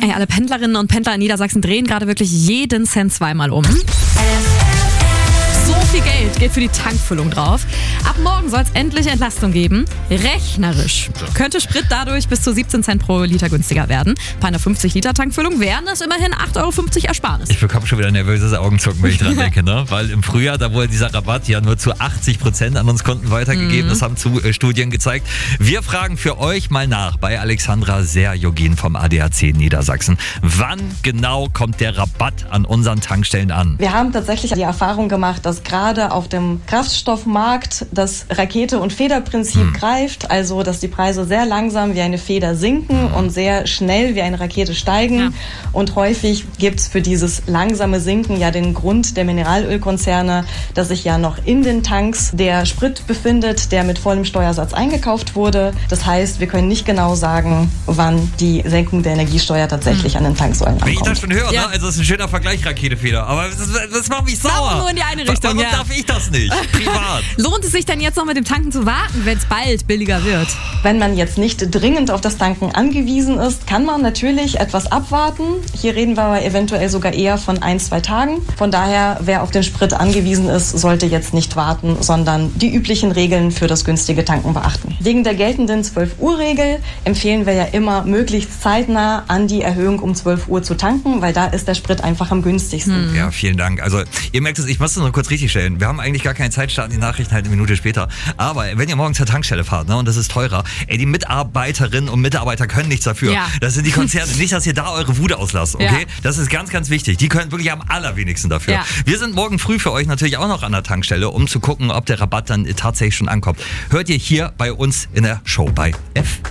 Ey, alle Pendlerinnen und Pendler in Niedersachsen drehen gerade wirklich jeden Cent zweimal um. So viel Geld geht für die Tankfüllung drauf. Ab morgen soll es endlich Entlastung geben. Rechnerisch könnte Sprit dadurch bis zu 17 Cent pro Liter günstiger werden. Bei einer 50-Liter-Tankfüllung wären das immerhin 8,50 € Ersparnis. Ich bekomme schon wieder nervöses Augenzucken, wenn ich dran denke, ne? Weil im Frühjahr, da wurde dieser Rabatt ja nur zu 80% an uns Kunden weitergegeben. Das haben Studien gezeigt. Wir fragen für euch mal nach bei Alexandra Serjogin vom ADAC Niedersachsen. Wann genau kommt der Rabatt an unseren Tankstellen an? Wir haben tatsächlich die Erfahrung gemacht, dass gerade auf dem Kraftstoffmarkt das Rakete- und Federprinzip greift, also dass die Preise sehr langsam wie eine Feder sinken und sehr schnell wie eine Rakete steigen. Ja. Und häufig gibt es für dieses langsame Sinken ja den Grund der Mineralölkonzerne, dass sich ja noch in den Tanks der Sprit befindet, der mit vollem Steuersatz eingekauft wurde. Das heißt, wir können nicht genau sagen, wann die Senkung der Energiesteuer tatsächlich an den Tanksäulen ankommt. Wenn ich das schon höre, ne? Also das ist ein schöner Vergleich, Rakete-Feder. Aber das macht mich sauer. Nur in die eine Richtung. Warum darf ich das nicht? Privat. Lohnt es sich denn jetzt noch mit dem Tanken zu warten, wenn es bald billiger wird? Wenn man jetzt nicht dringend auf das Tanken angewiesen ist, kann man natürlich etwas abwarten. Hier reden wir aber eventuell sogar eher von 1-2 Tagen. Von daher, wer auf den Sprit angewiesen ist, sollte jetzt nicht warten, sondern die üblichen Regeln für das günstige Tanken beachten. Wegen der geltenden 12-Uhr-Regel empfehlen wir ja immer, möglichst zeitnah an die Erhöhung um 12 Uhr zu tanken, weil da ist der Sprit einfach am günstigsten. Ja, vielen Dank. Also ihr merkt es, ich muss das noch kurz richtig stellen. Wir haben eigentlich gar keine Zeit, starten die Nachrichten halt eine Minute später. Aber wenn ihr morgen zur Tankstelle fahrt, ne, und das ist teurer, die Mitarbeiterinnen und Mitarbeiter können nichts dafür. Ja. Das sind die Konzerne. Nicht, dass ihr da eure Wut auslasst, okay? Ja. Das ist ganz, ganz wichtig. Die können wirklich am allerwenigsten dafür. Ja. Wir sind morgen früh für euch natürlich auch noch an der Tankstelle, um zu gucken, ob der Rabatt dann tatsächlich schon ankommt. Hört ihr hier bei uns in der Show bei F.